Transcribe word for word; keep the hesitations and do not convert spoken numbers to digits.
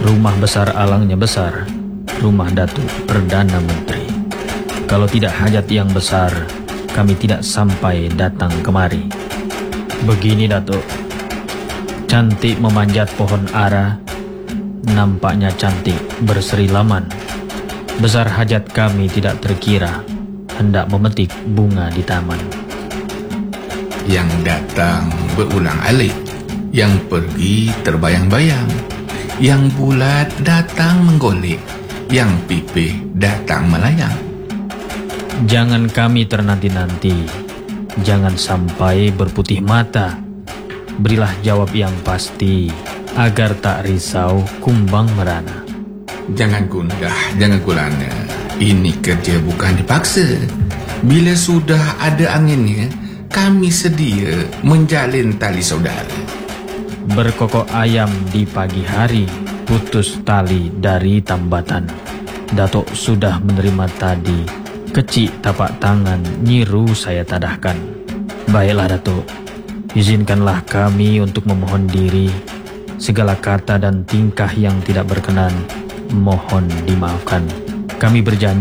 Rumah besar alangnya besar, rumah Datuk Perdana Menteri. Kalau tidak hajat yang besar, kami tidak sampai datang kemari. Begini Datuk, cantik memanjat pohon ara, nampaknya cantik berseri laman. Besar hajat kami tidak terkira, hendak memetik bunga di taman. Yang datang berulang alik, yang pergi terbayang-bayang, yang bulat datang menggolek, yang pipih datang melayang. Jangan kami ternanti-nanti, jangan sampai berputih mata. Berilah jawab yang pasti, agar tak risau kumbang merana. Jangan gundah, jangan gulana. Ini kerja bukan dipaksa. Bila sudah ada anginnya, kami sedia menjalin tali saudara. Berkokok ayam di pagi hari, putus tali dari tambatan. Datuk sudah menerima tadi, kecil tapak tangan nyiru saya tadahkan. Baiklah Datuk, izinkanlah kami untuk memohon diri. Segala kata dan tingkah yang tidak berkenan, mohon dimaafkan. Kami berjanji